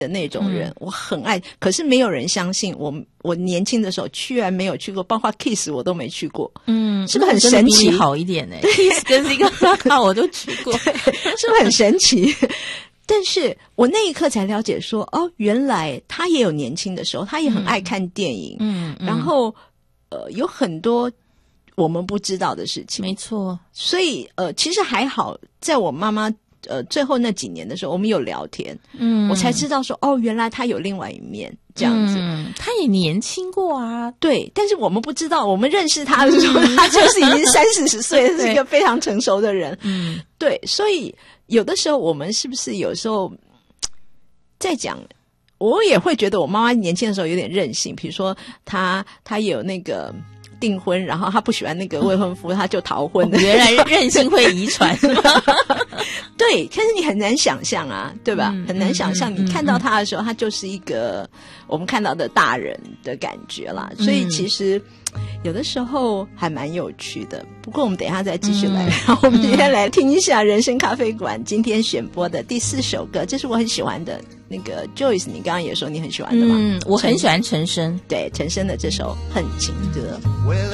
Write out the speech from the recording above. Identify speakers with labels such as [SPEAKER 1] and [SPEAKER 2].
[SPEAKER 1] 的那种人，我很爱。可是没有人相信我年轻的时候居然没有去过，包括 Kiss 我都没去过。是不是很神奇？
[SPEAKER 2] 比你好一点呢？Kiss 跟这个Raga我都去过，
[SPEAKER 1] 是不是很神奇？但是我那一刻才了解说，原来他也有年轻的时候，他也很爱看电影。然后有很多我们不知道的事情。
[SPEAKER 2] 没错。所
[SPEAKER 1] 以其实还好，在我妈妈最后那几年的时候，我们有聊天，我才知道说，原来他有另外一面这样子。
[SPEAKER 2] 他也年轻过啊。
[SPEAKER 1] 对，但是我们不知道，我们认识他的时候，他就是已经30-40岁，是一个非常成熟的人。对，所以有的时候我们是不是有时候在讲，我也会觉得我妈妈年轻的时候有点任性，比如说她有那个订婚，然后她不喜欢那个未婚夫，她就逃婚。
[SPEAKER 2] 原来任性会遗传。
[SPEAKER 1] 对，但是你很难想象啊，对吧？很难想象你看到他的时候，他就是一个我们看到的大人的感觉啦。所以其实有的时候还蛮有趣的。不过我们等一下再继续来聊。我们今天来听一下人生咖啡馆今天选播的第4首歌，这是我很喜欢的。那个 Joyce 你刚刚也说你很喜欢的嘛？
[SPEAKER 2] 我很喜欢陈升。
[SPEAKER 1] 对，陈升的这首《恨情歌》。